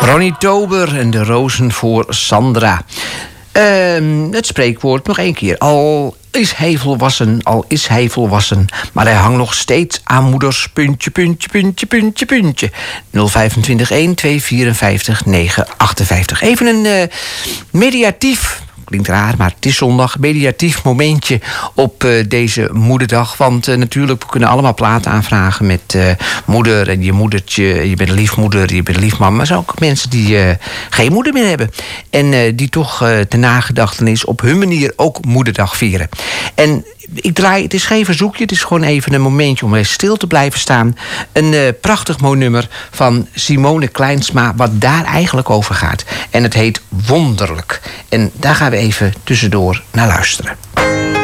Ronnie Tober en de rozen voor Sandra. Het spreekwoord nog één keer. Al is hij volwassen, maar hij hangt nog steeds aan moeders puntje, puntje, puntje, puntje, puntje. 025 1 254 958. Even een mediatief, klinkt raar, maar het is zondag, mediatief momentje op deze moederdag. Want natuurlijk, we kunnen allemaal platen aanvragen met moeder en je moedertje. Je bent een lief moeder, je bent een lief man. Maar er zijn ook mensen die geen moeder meer hebben. En die toch de nagedachtenis op hun manier ook moederdag vieren. En het is geen verzoekje, het is gewoon even een momentje om even stil te blijven staan. Een prachtig mooi nummer van Simone Kleinsma, wat daar eigenlijk over gaat. En het heet Wonderlijk. En daar gaan we even tussendoor naar luisteren.